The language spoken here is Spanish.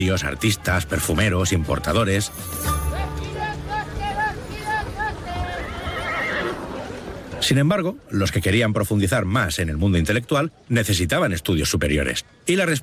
artistas, perfumeros, importadores. Sin embargo, los que querían profundizar más en el mundo intelectual necesitaban estudios superiores. Y la